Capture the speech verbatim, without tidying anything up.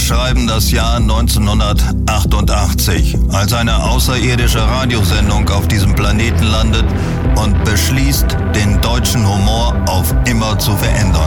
schreiben das Jahr neunzehnhundertachtundachtzig, als eine außerirdische Radiosendung auf diesem Planeten landet und beschließt, den deutschen Humor auf immer zu verändern.